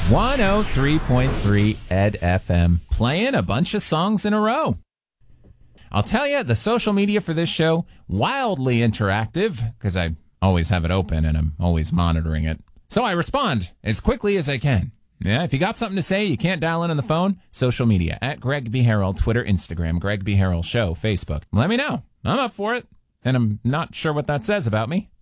103.3 Ed FM, playing a bunch of songs in a row. I'll tell you, the social media for this show, wildly interactive, because I always have it open and I'm always monitoring it. So I respond as quickly as I can. Yeah, if you got something to say, you can't dial in on the phone, social media, at Greg B. Harrell, Twitter, Instagram, Greg B. Harrell Show, Facebook. Let me know. I'm up for it. And I'm not sure what that says about me.